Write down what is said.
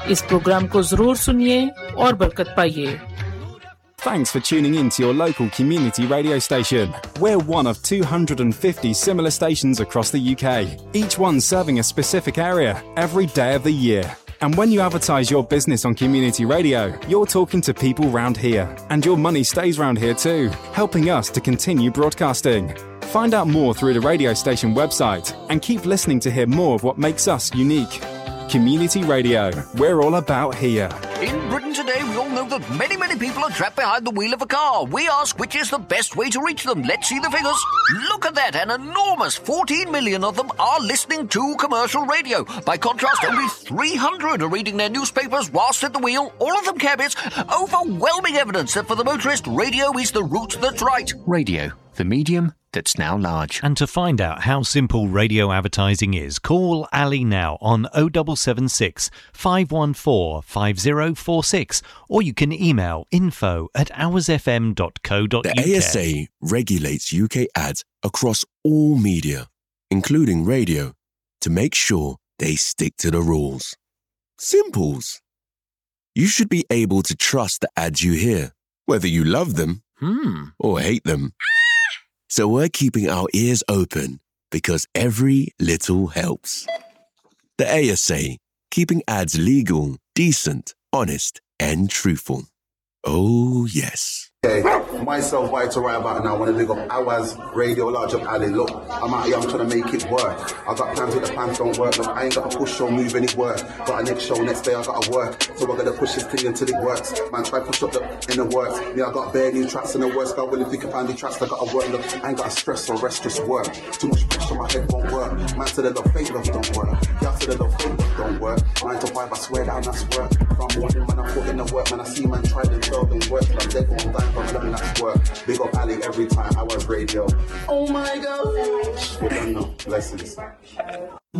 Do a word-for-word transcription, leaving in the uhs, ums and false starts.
इस प्रोग्राम को जरूर सुनिए और बरकत पाइए। Thanks for tuning in to your local community radio station. We're one of two hundred fifty similar stations across the U K, each one serving a specific area every day of the year. And when you advertise your business on community radio, you're talking to people round here, and your money stays round here too, helping us to continue broadcasting. Find out more through the radio station website and keep listening to hear more of what makes us unique. Community Radio, we're all about here. In Britain today, we all know that many, many people are trapped behind the wheel of a car. We ask which is the best way to reach them. Let's see the figures. Look at that, an enormous fourteen million of them are listening to commercial radio. By contrast, only three hundred are reading their newspapers whilst at the wheel, all of them cabbies. Overwhelming evidence that for the motorist, radio is the route that's right. Radio, the medium that's now large. And to find out how simple radio advertising is, call Ali now on oh seven seven six, five one four, five oh four six, or you can email info at hours f m dot co dot u k. The A S A regulates U K ads across all media, including radio, to make sure they stick to the rules. Simples. You should be able to trust the ads you hear, whether you love them Hmm. or hate them. So we're keeping our ears open because every little helps. The A S A, keeping ads legal, decent, honest, and truthful. Oh, yes. Hey, myself, Vital, right about now, I want to big up Hours Radio, large up alley. Look, I'm out here, I'm trying to make it work. I got plans with the plans don't work. Look, I ain't got a push show, move any work. Got a next show, next day I got to work. So I got to push this thing until it works. Man, try push up the, in the works. Yeah, I got bare new tracks in the works. God willing, think about the tracks I got to work. Look, I ain't got to stress or rest, just work. Too much pressure, my head won't work. Man, to the love, fake love don't work. Yeah, to the love, fake love don't work. Nine to five, I swear down, that's work. From morning, when I put in the work, man, I see man try and tell them work. I'm dead on time, from eleven, that's work. Big up Ali every time, Hours Radio. Oh my God. Blessings.